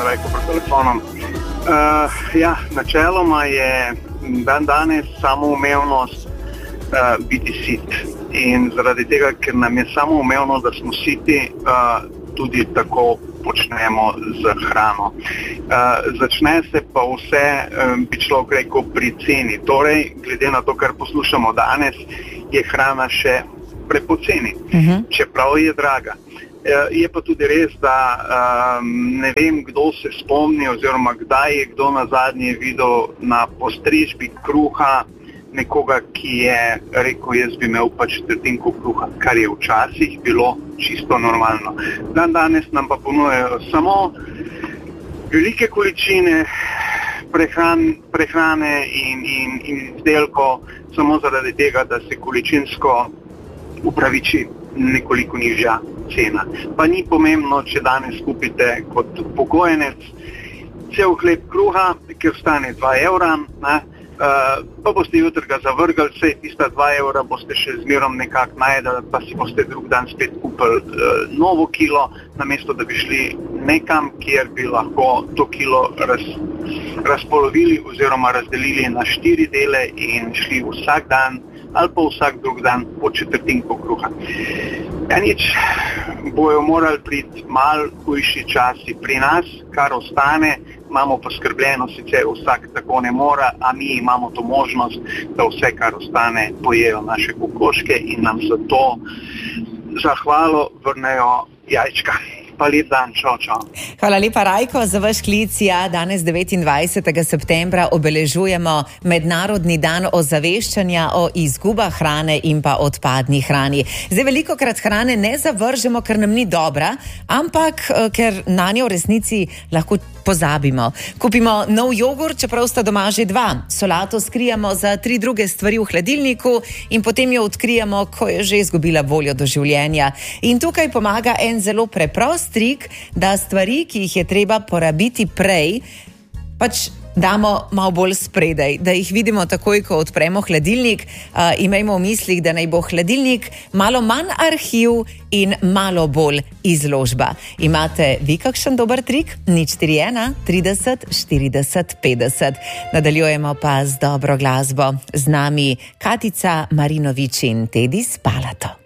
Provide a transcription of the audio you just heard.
Rajko pri telefonom. Načeloma je danes samoumevnost biti sit. In zaradi tega, ker nam je samoumevno, da smo siti, tudi tako počnemo z hrano. Začne se pa vse, bi človek rekel, pri ceni. Torej, glede na to, kar poslušamo danes, je hrana še prepoceni, čeprav je draga. Je pa tudi res, da ne vem, kdo se spomni oziroma kdaj je kdo nazadnje videl na postrežbi kruha nekoga, ki je rekel, jaz bi imel pa četrtinko kruha, kar je včasih bilo čisto normalno. Danes nam pa ponujajo samo velike količine prehrane in izdelkov samo zaradi tega, da se količinsko upraviči nekoliko nižja cena. Pa ni pomembno, če danes kupite kot upokojenec cel hleb kruha, ker stane 2 evra, pa boste jutri ga zavrgli, saj tista 2 evra boste še zmerom nekako najedli, pa si boste drug dan spet kupili novo kilo, namesto da bi šli nekam, kjer bi lahko to kilo razpolovili oziroma razdelili na 4 dele in šli vsak dan ali pa vsak drug dan po četrtinko kruha. Bojo morali priti malo hujši časi pri nas, kar ostane, imamo poskrbljeno, sicer vsak tako ne mora, a mi imamo to možnost, da vse, kar ostane, pojejo naše kokoške in nam za to zahvalo vrnejo jajčka. Pa lep dan, čau. Hvala lepa, Rajko, za vaš klic. Danes 29. septembra obeležujemo Mednarodni dan ozaveščanja o izgubah hrane in pa odpadni hrani. Zdaj, velikokrat hrane ne zavržemo, ker nam ni dobra, ampak ker na njo v resnici lahko pozabimo. Kupimo nov jogurt, čeprav sta doma že 2. Solato skrijemo za 3 druge stvari v hladilniku in potem jo odkrijemo, ko je že izgubila voljo do življenja. In tukaj pomaga en zelo preprost trik, da stvari, ki jih je treba porabiti prej, pač damo malo bolj spredaj, da jih vidimo takoj, ko odpremo hladilnik. Imejmo v mislih, da naj bo hladilnik malo manj arhiv in malo bolj izložba. Imate vi kakšen dober trik? 041 30 40 50. Nadaljujemo pa z dobro glasbo. Z nami Katica Marinovič in Tedi Spalato.